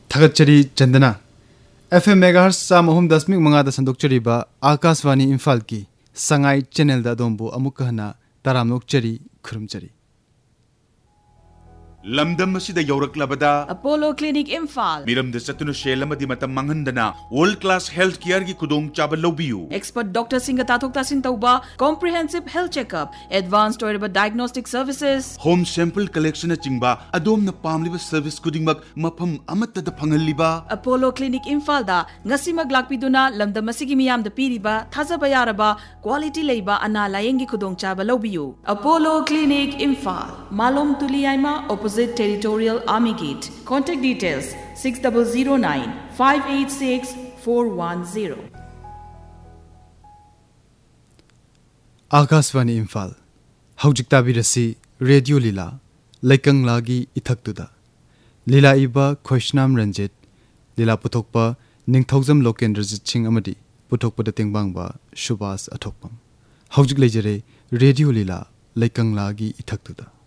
थगचरी Chandana FM megahertz सामहुम दशमिक मंगादा संदोकचरीबा आकाशवाणी इम्फाल की Sangai channel दा दोंबो अमुक हना तरामनोकचरी खुरुमचरी लमदम मसिदा यौरक्लबदा अपोलो क्लिनिक इम्फाल मिरमदा चतुनु शेलमदि मतम मंगनदना वर्ल्ड क्लास हेल्थ केयर की खुदोंग चाबा लौबियु एक्सपर्ट डॉक्टर सिंह ताथोक तासिन तौबा comprehensive health checkup advanced ओइरबा diagnostic services home sample collection चिंगबा अदोमना पामलिबा service खुदिंगमक मफम अमत्तदा फंगलिबा Apollo clinic Imphal दा ngasimak lakpiduna lamdam asigi miyam da piriba thajaba yaraba quality leiba ana layengi khudong chaba lobiyu Apollo Clinic Imphal Malom Tuliaima opposite Territorial Army Gate. Contact details 6009 586 410. Akashvani Imphal हौजिक ताबिरसी radio लीला लेकंग लागी इथक्तुदा लीला इबा खोइशनाम रंजित लीला पुथोकपा Ningthoujam Lokendra जितसिंग अमदी पुथोकपदा तेंगबांगबा Subhash अथोकपम हौजिक लेजरे radio लीला लेकंग लागी इथक्तुदा